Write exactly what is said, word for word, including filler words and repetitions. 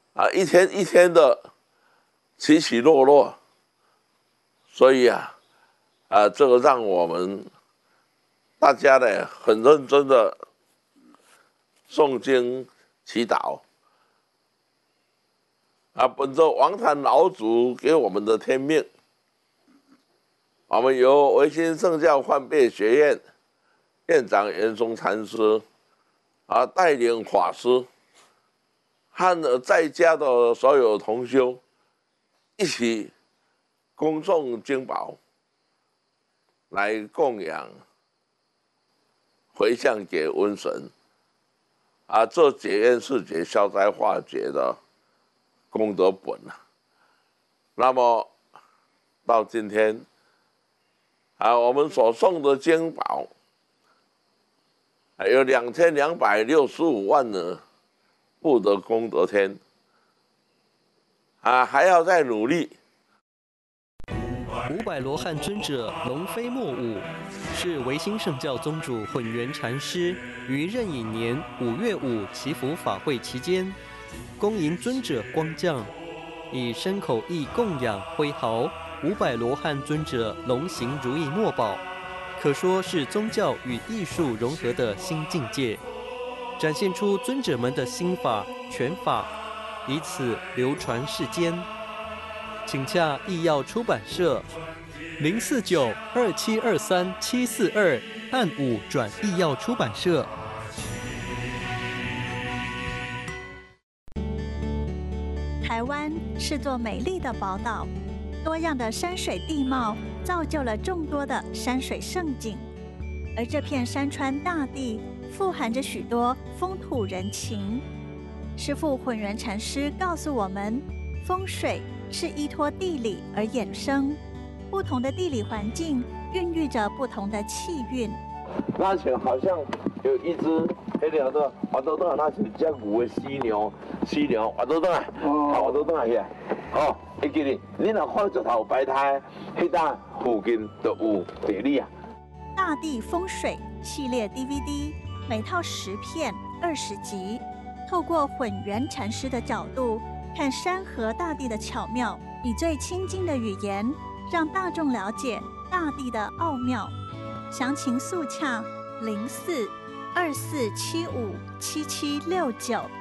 啊，一天一天的起起落落，所以啊，啊，这个让我们大家呢很认真的诵经祈祷。啊，本着王坛老祖给我们的天命，我们由维新圣教换别学院院长袁松禅师啊带领法师和在家的所有同修一起恭诵经宝，来供养回向给瘟神啊，这解冤释结、消灾化解的功德本啊。那么到今天啊，我们所诵的经宝有两千两百六十五万呢部的功德天啊，还要再努力。 五百罗汉尊者龙飞莫舞，是维新圣教宗主混元禅师于壬寅年五月五祈福法会期间，恭迎尊者光降，以身口意供养挥毫五百罗汉尊者龙行如意墨宝，可说是宗教与艺术融合的新境界，展现出尊者们的心法拳法，以此流传世间。请洽艺药出版社零四九二七二三七四二，按五转艺药出版社。 台湾是座美丽的宝岛，多样的山水地貌造就了众多的山水胜景，而这片山川大地富含着许多风土人情。师父混元禅师告诉我们，风水是依托地理而衍生，不同的地理环境孕育着不同的气运。 那前好像有一只黑条的，我都等那是只牛的犀牛，犀牛我都等来，我都等来去。哦，会记哩，你若看石头摆摊，迄搭附近就有地理啊。 大地风水系列 D V D， 每套十片，二十集，透过混元禅师的角度，看山河大地的巧妙，以最亲近的语言，让大众了解大地的奥妙。详情速洽零四二四七五七七六九。